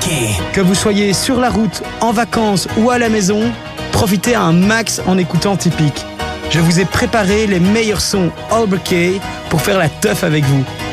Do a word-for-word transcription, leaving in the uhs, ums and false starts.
Albuquerque. Que vous soyez sur la route, en vacances ou à la maison, profitez un max en écoutant Typique. Je vous ai préparé les meilleurs sons Albuquerque pour faire la teuf avec vous.